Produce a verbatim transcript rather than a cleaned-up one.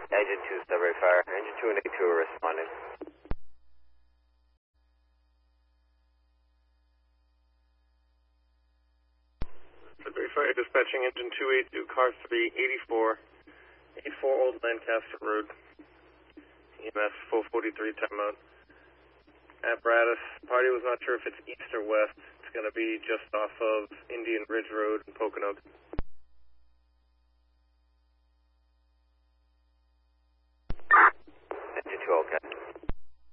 Engine two, Sudbury Fire. Engine two and A two are responding. Sudbury Fire dispatching engine two eighty-two, car three eighty-four, eighty-four Old Lancaster Road. E M S four forty-three timeout. Apparatus, party was not sure if it's east or west. It's going to be just off of Indian Ridge Road in Pocono.